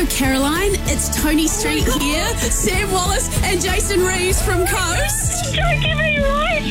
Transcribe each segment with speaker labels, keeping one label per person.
Speaker 1: Caroline. It's Tony Street here. Sam Wallace and Jason Reeves from Coast.
Speaker 2: Don't give me right.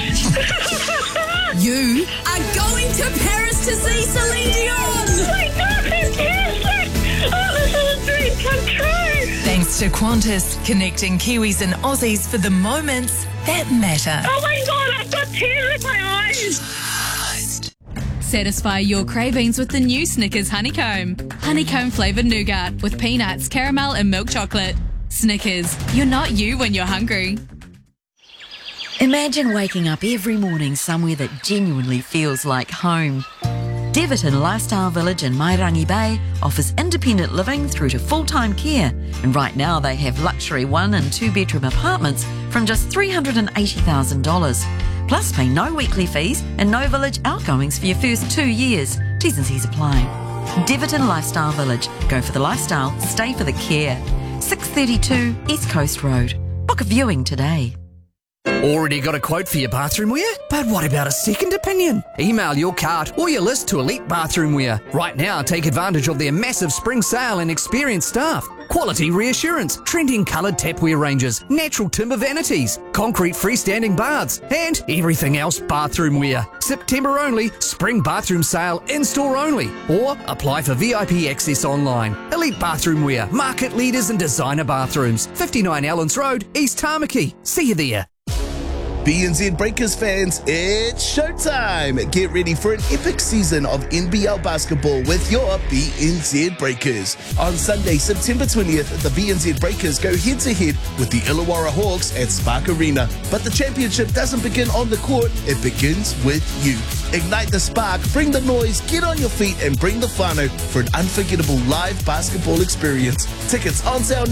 Speaker 1: You are going to Paris to see Celine Dion.
Speaker 2: Oh my God, fantastic. Oh, this is a dream come true.
Speaker 3: Thanks to Qantas, connecting Kiwis and Aussies for the moments that matter.
Speaker 2: Oh my God, I've got tears in my eyes.
Speaker 4: Satisfy your cravings with the new Snickers Honeycomb. Honeycomb flavoured nougat with peanuts, caramel and milk chocolate. Snickers, you're not you when you're hungry.
Speaker 5: Imagine waking up every morning somewhere that genuinely feels like home. Deverton Lifestyle Village in Mairangi Bay offers independent living through to full-time care, and right now they have luxury 1 and 2 bedroom apartments from just $380,000. Plus pay no weekly fees and no village outgoings for your first 2 years. T's and C's apply. Deverton Lifestyle Village. Go for the lifestyle, stay for the care. 632 East Coast Road. Book a viewing today.
Speaker 6: Already got a quote for your bathroom wear? But what about a second opinion? Email your cart or your list to Elite Bathroom Wear. Right now, take advantage of their massive spring sale and experienced staff. Quality reassurance, trending coloured tapware ranges, natural timber vanities, concrete freestanding baths, and everything else bathroom wear. September only, spring bathroom sale in-store only. Or apply for VIP access online. Elite Bathroom Wear, market leaders in designer bathrooms. 59 Allens Road, East Tamaki. See you there.
Speaker 7: BNZ Breakers fans, it's showtime! Get ready for an epic season of NBL basketball with your BNZ Breakers. On Sunday, September 20th, the BNZ Breakers go head-to-head with the Illawarra Hawks at Spark Arena. But the championship doesn't begin on the court, it begins with you. Ignite the spark, bring the noise, get on your feet and bring the whānau for an unforgettable live basketball experience. Tickets on sale